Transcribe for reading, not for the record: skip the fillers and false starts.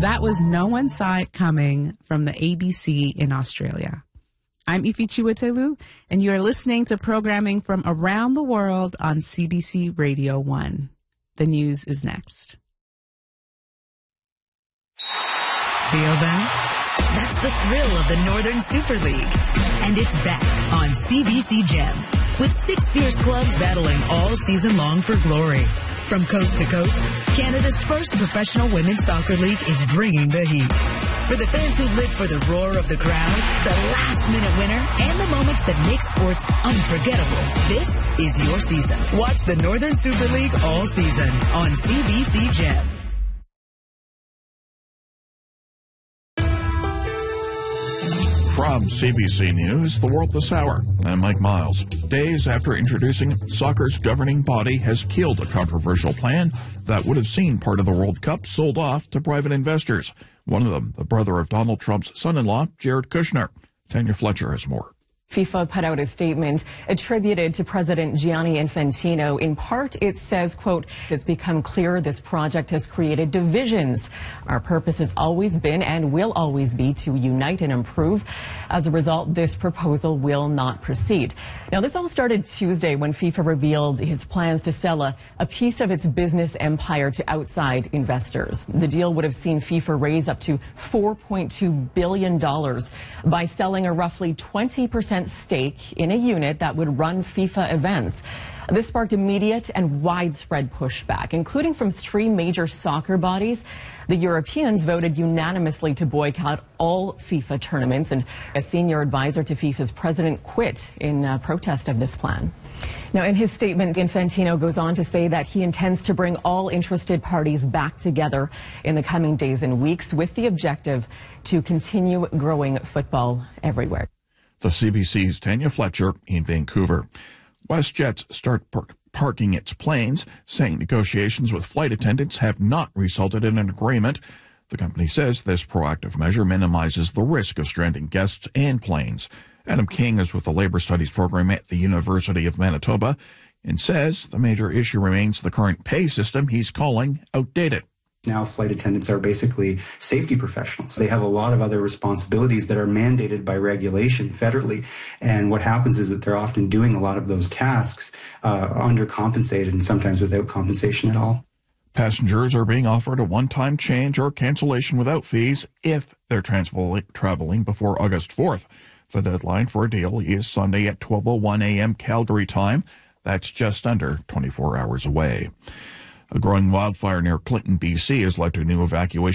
That was No One Saw It Coming from the ABC in Australia. I'm Ifi Chiwetelu, and you are listening to programming from around the world on CBC Radio 1. The news is next. Feel that? That's the thrill of the Northern Super League. And it's back on CBC Gem, with 6 fierce clubs battling all season long for glory. From coast to coast, Canada's first professional women's soccer league is bringing the heat. For the fans who live for the roar of the crowd, the last-minute winner, and the moments that make sports unforgettable, this is your season. Watch the Northern Super League all season on CBC Gem. From CBC News, The World This Hour, I'm Mike Miles. Days after introducing soccer's governing body has killed a controversial plan that would have seen part of the World Cup sold off to private investors. One of them, the brother of Donald Trump's son-in-law, Jared Kushner. Tanya Fletcher has more. FIFA put out a statement attributed to President Gianni Infantino. In part, it says, quote, "It's become clear this project has created divisions. Our purpose has always been and will always be to unite and improve. As a result, this proposal will not proceed." Now, this all started Tuesday when FIFA revealed its plans to sell a piece of its business empire to outside investors. The deal would have seen FIFA raise up to $4.2 billion by selling a roughly 20% stake in a unit that would run FIFA events. This sparked immediate and widespread pushback, including from 3 major soccer bodies. The Europeans voted unanimously to boycott all FIFA tournaments, and a senior advisor to FIFA's president quit in protest of this plan. Now, in his statement, Infantino goes on to say that he intends to bring all interested parties back together in the coming days and weeks with the objective to continue growing football everywhere. The CBC's Tanya Fletcher in Vancouver. WestJet start parking its planes, saying negotiations with flight attendants have not resulted in an agreement. The company says this proactive measure minimizes the risk of stranding guests and planes. Adam King is with the Labor Studies program at the University of Manitoba and says the major issue remains the current pay system he's calling outdated. Now flight attendants are basically safety professionals. They have a lot of other responsibilities that are mandated by regulation federally. And what happens is that they're often doing a lot of those tasks undercompensated and sometimes without compensation at all. Passengers are being offered a one-time change or cancellation without fees if they're traveling before August 4th. The deadline for a deal is Sunday at 12:01 a.m. Calgary time. That's just under 24 hours away. A growing wildfire near Clinton, BC has led to new evacuation